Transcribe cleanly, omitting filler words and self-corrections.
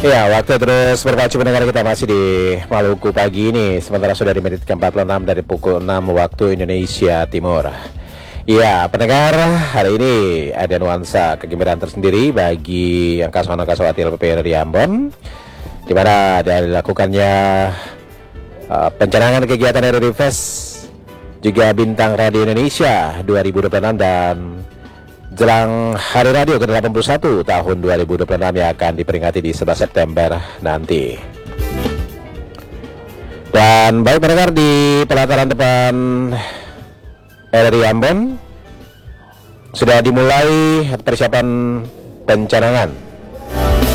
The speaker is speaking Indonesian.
Ya, waktu terus berpacu mendengar kita masih di Maluku pagi ini. Sementara sudah di menit ke-46 dari pukul 6 waktu Indonesia Timur. Iya, pendengar, hari ini ada nuansa kegembiraan tersendiri bagi yang kasawati LPP dari Ambon, di mana ada dilakukannya pencanangan kegiatan Radio Fest juga Bintang Radio Indonesia 2026 dan jelang Hari Radio ke-81 tahun 2026 yang akan diperingati di 11 September nanti. Dan baik pendengar, di pelataran depan RRI Ambon sudah dimulai persiapan pencanangan